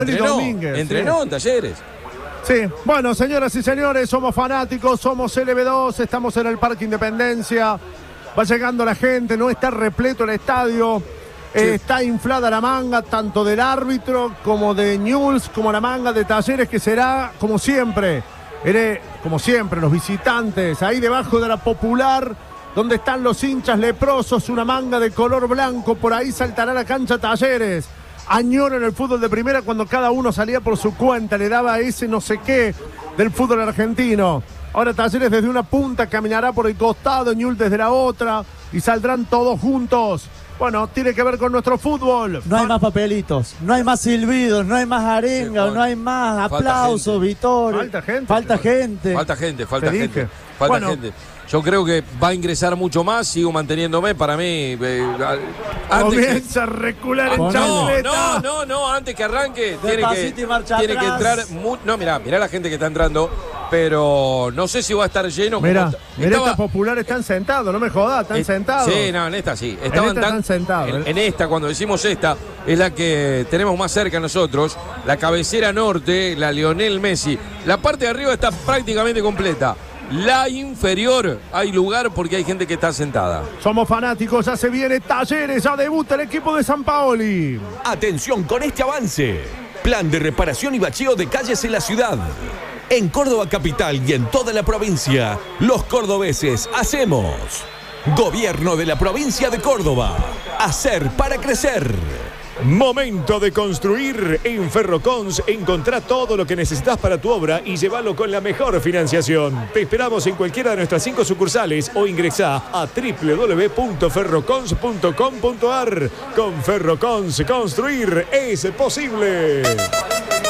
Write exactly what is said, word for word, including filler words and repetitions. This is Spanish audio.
Entrenó, Domínguez, entrenó sí. en Talleres. Sí, bueno, señoras y señores, somos fanáticos, somos L B dos, estamos en el Parque Independencia, va llegando la gente, no está repleto el estadio, sí. eh, está inflada la manga, tanto del árbitro como de Newell's, como la manga de Talleres, que será, como siempre, eh, como siempre, los visitantes, ahí debajo de la Popular, donde están los hinchas leprosos, una manga de color blanco, por ahí saltará la cancha Talleres. Añoro en el fútbol de primera cuando cada uno salía por su cuenta, le daba ese no sé qué del fútbol argentino. Ahora Talleres desde una punta caminará por el costado, Newell's desde la otra y saldrán todos juntos. Bueno, tiene que ver con nuestro fútbol. No hay más papelitos, no hay más silbidos, no hay más arenga, sí, no hay más aplausos, Vittorio. Falta gente. Falta gente. Falta gente, falta Te gente. dije. Falta Bueno. gente. Yo creo que va a ingresar mucho más, sigo manteniéndome, para mí... Eh, antes Comienza que, a recular en no, chancleta. no, no, no, antes que arranque tiene que, Despacito y marcha tiene que atrás. entrar... Mu no, mirá, mirá la gente que está entrando, pero no sé si va a estar lleno. Mirá, como mirá, estaba, estas populares están sentados, no me jodas, están eh, sentados. Sí, no, en esta sí. Estaban esta tan, están sentados, en, eh. en esta, cuando decimos esta, es la que tenemos más cerca nosotros, la cabecera norte, la Lionel Messi. La parte de arriba está prácticamente completa. La inferior hay lugar porque hay gente que está sentada. Somos fanáticos, ya se viene Talleres, ya debuta el equipo de San Paoli. Atención con este avance. Plan de reparación y bacheo de calles en la ciudad. En Córdoba capital y en toda la provincia, los cordobeses hacemos. Gobierno de la provincia de Córdoba. Hacer para crecer. Momento de construir. En Ferrocons encontrá todo lo que necesitas para tu obra y llévalo con la mejor financiación. Te esperamos en cualquiera de nuestras cinco sucursales o ingresá a doble u doble u doble u punto ferrocons punto com punto ar. Con Ferrocons, construir es posible.